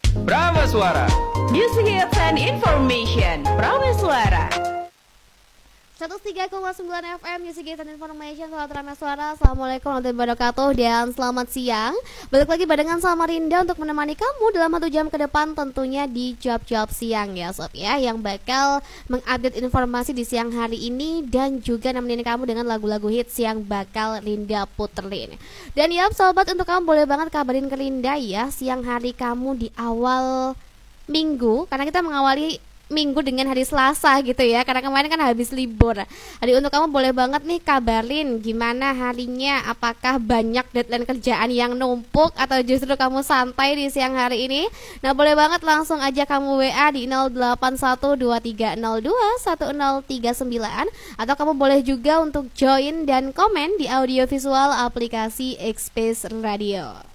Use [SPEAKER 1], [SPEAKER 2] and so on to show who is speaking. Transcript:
[SPEAKER 1] Prameswara.
[SPEAKER 2] Music hits and information. Prameswara.
[SPEAKER 3] 103,9 FM Music Hits and Information. Selamat Prameswara. Assalamualaikum warahmatullahi wabarakatuh dan selamat siang. Balik lagi barengan sama Rinda untuk menemani kamu dalam 1 jam ke depan, tentunya di Job-Job Siang ya Sob ya, yang bakal mengupdate informasi di siang hari ini dan juga nemenin kamu dengan lagu-lagu hits yang bakal Rinda puterin. Dan ya sobat, untuk kamu boleh banget kabarin ke Rinda ya siang hari kamu di awal minggu, karena kita mengawali minggu dengan hari Selasa gitu ya, karena kemarin kan habis libur. Jadi untuk kamu boleh banget nih kabarin gimana harinya, apakah banyak deadline kerjaan yang numpuk atau justru kamu santai di siang hari ini. Nah boleh banget langsung aja kamu WA di 081230210039, atau kamu boleh juga untuk join dan komen di audio visual aplikasi X-Space Radio.